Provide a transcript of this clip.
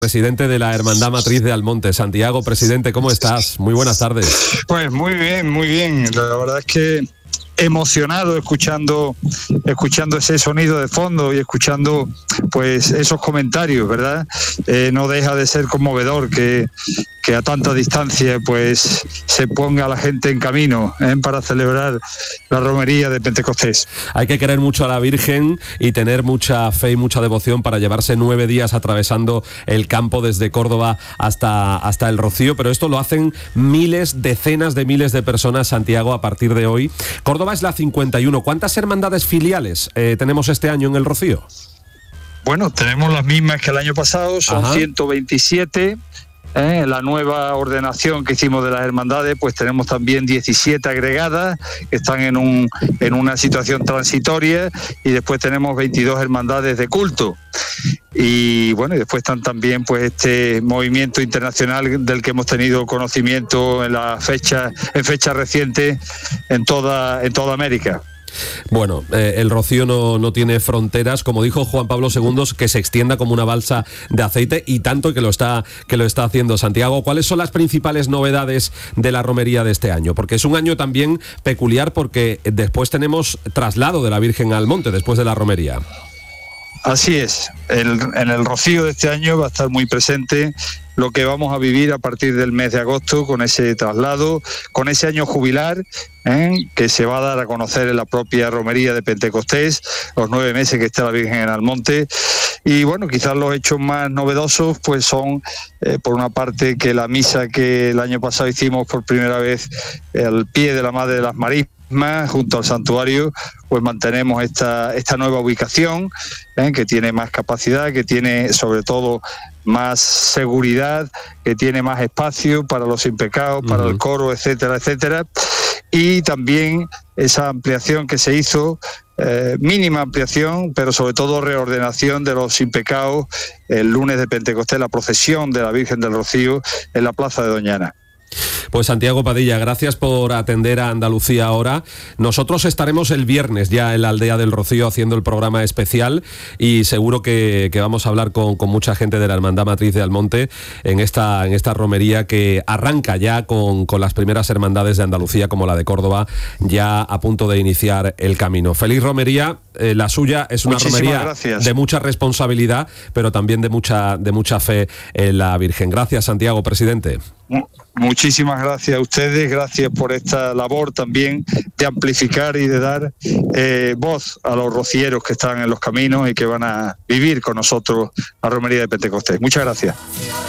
Presidente de la Hermandad Matriz de Almonte. Santiago, presidente, ¿cómo estás? Muy buenas tardes. Pues muy bien, muy bien. La verdad es que emocionado escuchando ese sonido de fondo y escuchando pues esos comentarios, ¿verdad? No deja de ser conmovedor que a tanta distancia pues se ponga la gente en camino para celebrar la romería de Pentecostés. Hay que querer mucho a la Virgen y tener mucha fe y mucha devoción para llevarse 9 días atravesando el campo desde Córdoba hasta el Rocío, pero esto lo hacen decenas de miles de personas, Santiago, a partir de hoy. Córdoba es la 51. ¿Cuántas hermandades filiales tenemos este año en el Rocío? Bueno, tenemos las mismas que el año pasado, son 127. La nueva ordenación que hicimos de las hermandades, pues tenemos también 17 agregadas que están en una situación transitoria, y después tenemos 22 hermandades de culto. Y bueno, y después están también pues este movimiento internacional del que hemos tenido conocimiento en fecha reciente en toda América. Bueno, el Rocío no tiene fronteras, como dijo Juan Pablo II, que se extienda como una balsa de aceite, y tanto que lo está haciendo. Santiago, ¿cuáles son las principales novedades de la romería de este año? Porque es un año también peculiar, porque después tenemos traslado de la Virgen al monte después de la romería. Así es, en el Rocío de este año va a estar muy presente lo que vamos a vivir a partir del mes de agosto, con ese traslado, con ese año jubilar que se va a dar a conocer en la propia romería de Pentecostés, los 9 meses que está la Virgen en Almonte. Y bueno, quizás los hechos más novedosos pues son, por una parte, que la misa que el año pasado hicimos por primera vez al pie de la Madre de las Marismas, junto al santuario, pues mantenemos esta nueva ubicación, que tiene más capacidad, que tiene sobre todo más seguridad, que tiene más espacio para los impecados, para el coro, etcétera, etcétera. Y también esa ampliación que se hizo, mínima ampliación, pero sobre todo reordenación de los impecados el lunes de Pentecostés, la procesión de la Virgen del Rocío en la plaza de Doñana. Pues Santiago Padilla, gracias por atender a Andalucía Ahora. Nosotros estaremos el viernes ya en la aldea del Rocío haciendo el programa especial, y seguro que vamos a hablar con mucha gente de la Hermandad Matriz de Almonte en esta romería que arranca ya con las primeras hermandades de Andalucía, como la de Córdoba, ya a punto de iniciar el camino. Feliz romería. La suya es una romería de mucha responsabilidad, pero también de mucha fe en la Virgen. Gracias, Santiago, presidente. Muchísimas gracias a ustedes, gracias por esta labor también de amplificar y de dar voz a los rocieros que están en los caminos y que van a vivir con nosotros la romería de Pentecostés. Muchas gracias.